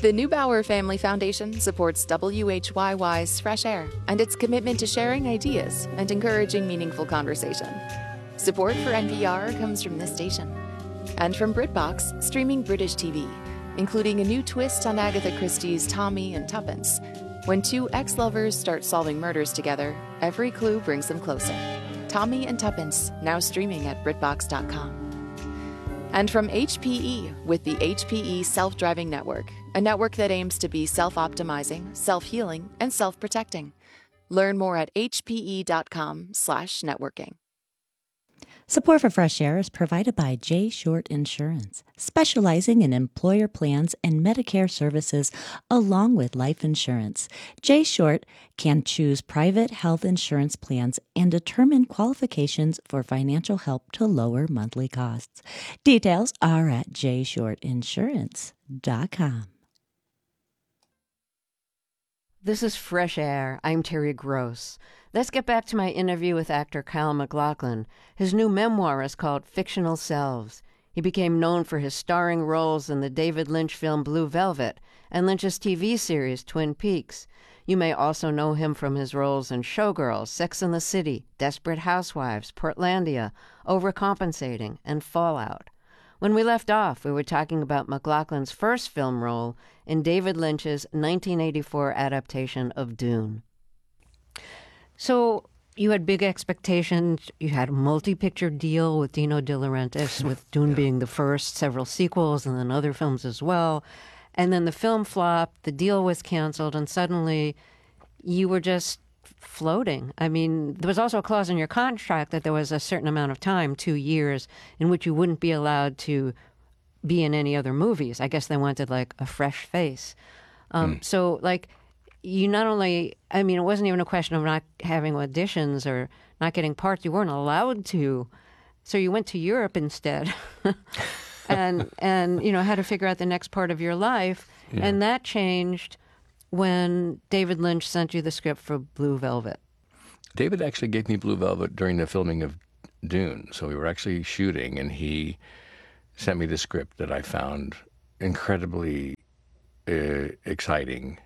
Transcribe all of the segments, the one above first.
The Neubauer Family Foundation supports WHYY's Fresh Air and its commitment to sharing ideas and encouraging meaningful conversation. Support for NPR comes from this station and from BritBox, streaming British TV, including a new twist on Agatha Christie's Tommy and Tuppence. When two ex-lovers start solving murders together, every clue brings them closer. Tommy and Tuppence, now streaming at BritBox.com. And from HPE with the HPE Self-Driving Network, a network that aims to be self-optimizing, self-healing, and self-protecting. Learn more at hpe.com/networking. Support for Fresh Air is provided by J. Short Insurance, specializing in employer plans and Medicare services along with life insurance. J. Short can choose private health insurance plans and determine qualifications for financial help to lower monthly costs. Details are at jshortinsurance.com. This is Fresh Air. I'm Terry Gross. Let's get back to my interview with actor Kyle MacLachlan. His new memoir is called Fictional Selves. He became known for his starring roles in the David Lynch film Blue Velvet and Lynch's TV series Twin Peaks. You may also know him from his roles in Showgirls, Sex and the City, Desperate Housewives, Portlandia, Overcompensating, and Fallout. When we left off, we were talking about MacLachlan's first film role in David Lynch's 1984 adaptation of Dune. So you had big expectations. You had a multi-picture deal with Dino De Laurentiis, with Dune being the first, several sequels, and then other films as well. And then the film flopped, the deal was canceled, and suddenly you were just floating. I mean, there was also a clause in your contract that there was a certain amount of time, 2 years, in which you wouldn't be allowed to be in any other movies. I guess they wanted like a fresh face. So like you not only, I mean, it wasn't even a question of not having auditions or not getting parts. You weren't allowed to. So you went to Europe instead and you know, had to figure out the next part of your life. Yeah. And that changed when David Lynch sent you the script for Blue Velvet. David actually gave me Blue Velvet during the filming of Dune. So we were actually shooting, and he sent me the script that I found incredibly exciting.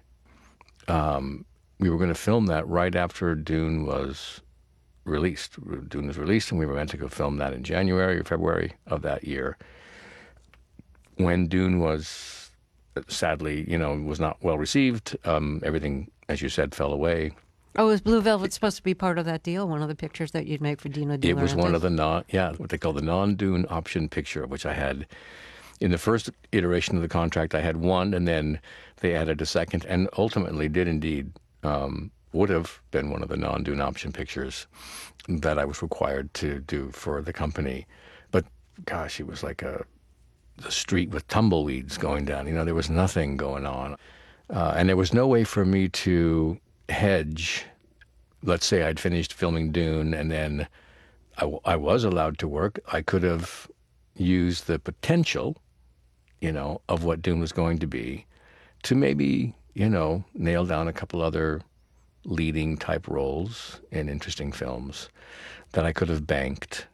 We were going to film that right after Dune was released. Dune was released, and we were meant to go film that in January or February of that year. When Dune was sadly, you know, was not well received. Everything, as you said, fell away. Oh, was Blue Velvet supposed to be part of that deal? One of the pictures that you'd make for Dino De Laurentiis? It was one of the what they call the non-Dune option picture, which I had in the first iteration of the contract. I had one, and then they added a second, and ultimately did indeed would have been one of the non-Dune option pictures that I was required to do for the company. But gosh, it was like the street with tumbleweeds going down. You know, there was nothing going on. And there was no way for me to hedge. Let's say I'd finished filming Dune and then I was allowed to work. I could have used the potential, you know, of what Dune was going to be to maybe, you know, nail down a couple other leading type roles in interesting films that I could have banked.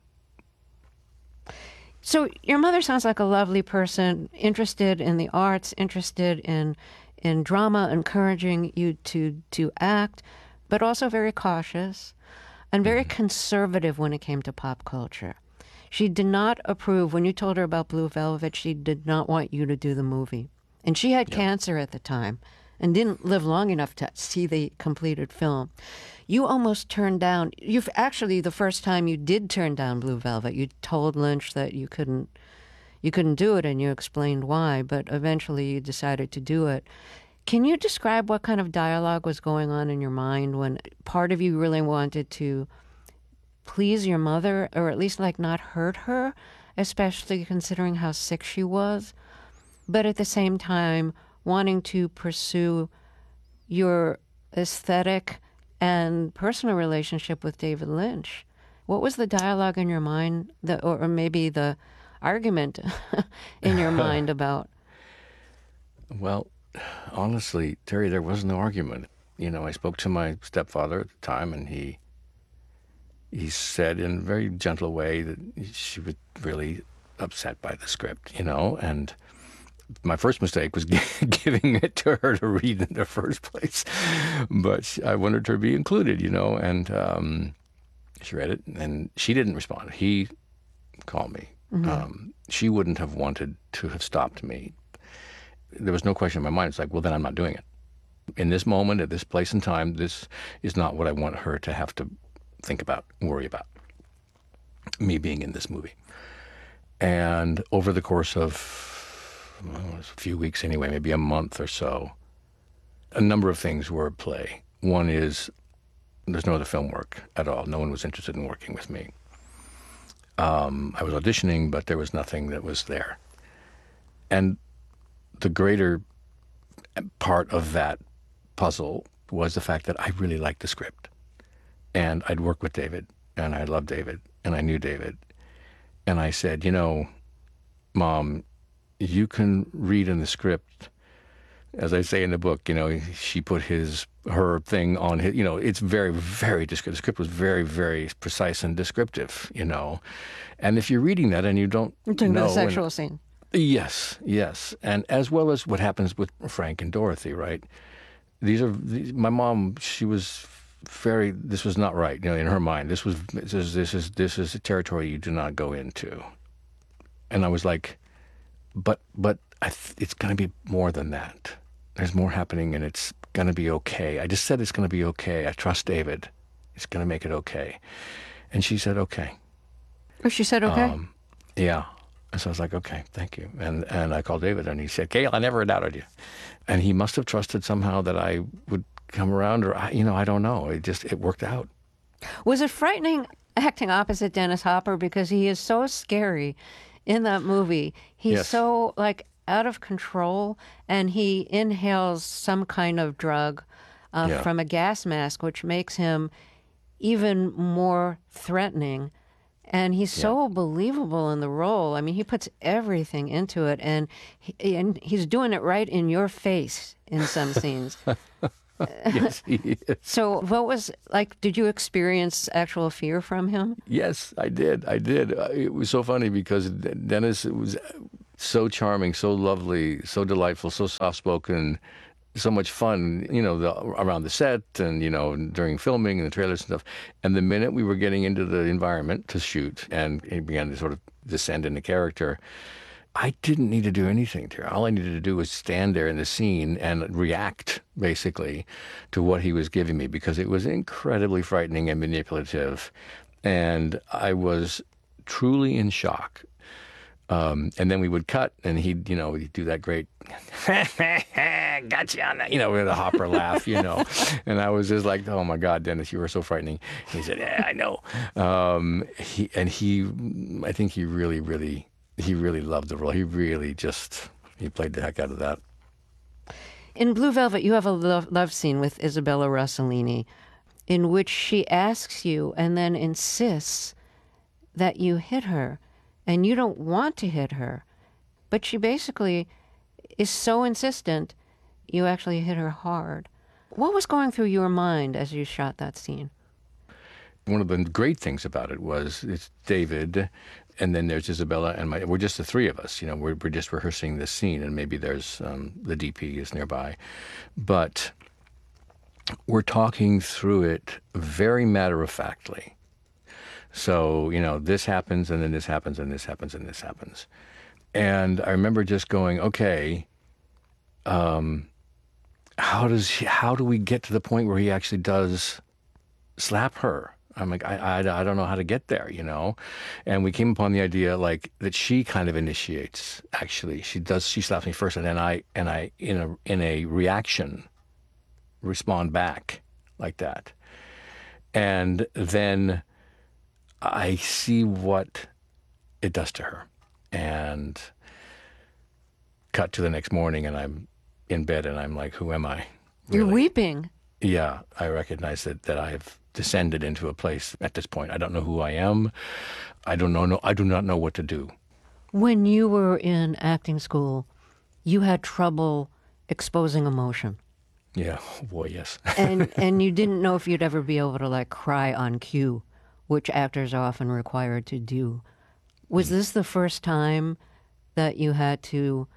So your mother sounds like a lovely person, interested in the arts, interested in drama, encouraging you to act, but also very cautious and very conservative when it came to pop culture. She did not approve. When you told her about Blue Velvet, she did not want you to do the movie. And she had cancer at the time and didn't live long enough to see the completed film. You almost turned down, you've actually, the first time you did turn down Blue Velvet, you told Lynch that you couldn't do it, and you explained why, but eventually you decided to do it. Can you describe what kind of dialogue was going on in your mind when part of you really wanted to please your mother, or at least like not hurt her, especially considering how sick she was, but at the same time wanting to pursue your aesthetic and personal relationship with David Lynch? What was the dialogue in your mind, or maybe the argument in your mind about? Well, honestly, Terry, there was no argument. You know, I spoke to my stepfather at the time, and he said in a very gentle way that she was really upset by the script, you know, and my first mistake was giving it to her to read in the first place. But I wanted her to be included, and she read it, and she didn't respond. He called me. She wouldn't have wanted to have stopped me. There was no question in my mind. It's like, well, then I'm not doing it. In this moment, at this place and time, this is not what I want her to have to think about, worry about, me being in this movie. And over the course of a few weeks anyway, maybe a month or so, a number of things were at play. One is there's no other film work at all. No one was interested in working with me. I was auditioning, but there was nothing that was there. And the greater part of that puzzle was the fact that I really liked the script. And I'd worked with David, and I loved David, and I knew David. And I said, Mom, you can read in the script, as I say in the book, she put her thing on his, it's very, very descriptive. The script was very, very precise and descriptive, And if you're reading that and you don't You're talking about the sexual scene. Yes. And as well as what happens with Frank and Dorothy, right? My mom, she was this was not right, in her mind. This is a territory you do not go into. And I was like, but it's going to be more than that. There's more happening, and it's going to be okay. I just said it's going to be okay. I trust David. He's going to make it okay. And she said, okay. Oh, she said okay? Yeah. And so I was like, okay, thank you. And I called David, and he said, Gail, I never doubted you. And he must have trusted somehow that I would come around, or, I don't know. It worked out. Was it frightening acting opposite Dennis Hopper? Because he is so scary in that movie. He's so, out of control, and he inhales some kind of drug from a gas mask, which makes him even more threatening. And he's so believable in the role. I mean, he puts everything into it, and he's doing it right in your face in some scenes. Yes, he is. So what was, did you experience actual fear from him? Yes, I did. It was so funny because Dennis was so charming, so lovely, so delightful, so soft-spoken, so much fun, around the set and, during filming and the trailers and stuff. And the minute we were getting into the environment to shoot and he began to sort of descend into character, I didn't need to do anything to her. All I needed to do was stand there in the scene and react, basically, to what he was giving me, because it was incredibly frightening and manipulative. And I was truly in shock. And then we would cut, and he'd do that great, gotcha on that, with a Hopper laugh, And I was just like, oh my God, Dennis, you were so frightening. And he said, yeah, I know. I think he really, really, loved the role. He really he played the heck out of that. In Blue Velvet, you have a love scene with Isabella Rossellini in which she asks you and then insists that you hit her. And you don't want to hit her. But she basically is so insistent, you actually hit her hard. What was going through your mind as you shot that scene? One of the great things about it was it's David, and then there's Isabella and we're just the three of us. We're just rehearsing this scene, and maybe there's the DP is nearby. But we're talking through it very matter-of-factly. So, this happens, and then this happens, and this happens, and this happens. And I remember just going, okay, how do we get to the point where he actually does slap her? I'm like, I don't know how to get there, And we came upon the idea, that she kind of initiates, actually. She slaps me first, and then I in a reaction, respond back like that. And then I see what it does to her, and cut to the next morning, and I'm in bed, and I'm like, who am I? Really? You're weeping. Yeah, I recognize that I have descended into a place at this point. I don't know who I am. I do not know what to do. When you were in acting school, you had trouble exposing emotion. Yeah, oh boy, yes. and you didn't know if you'd ever be able to cry on cue, which actors are often required to do. Was this the first time that you had to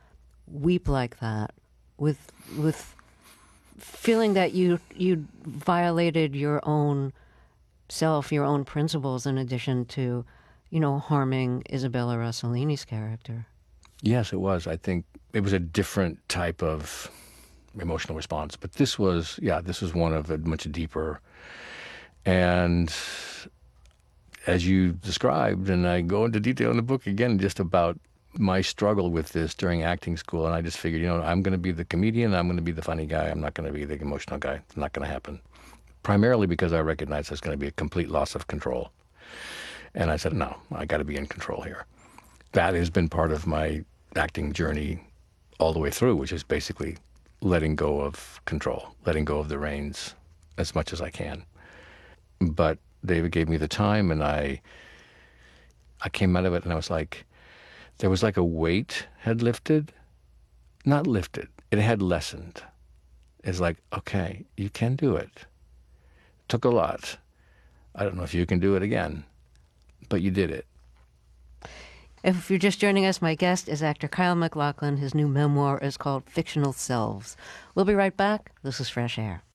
weep like that with feeling that you violated your own self, your own principles, in addition to, harming Isabella Rossellini's character? Yes, it was. I think it was a different type of emotional response, but this was one of a much deeper. And as you described, and I go into detail in the book again, just about my struggle with this during acting school, and I just figured, I'm going to be the comedian, I'm going to be the funny guy, I'm not going to be the emotional guy. It's not going to happen. Primarily because I recognized there's going to be a complete loss of control. And I said, no, I got to be in control here. That has been part of my acting journey all the way through, which is basically letting go of control, letting go of the reins as much as I can. But David gave me the time, and I came out of it, and I was like, there was like a weight had lifted. Not lifted, it had lessened. It's like, okay, you can do it. Took a lot. I don't know if you can do it again, but you did it. If you're just joining us, my guest is actor Kyle MacLachlan. His new memoir is called Fictional Selves. We'll be right back. This is Fresh Air.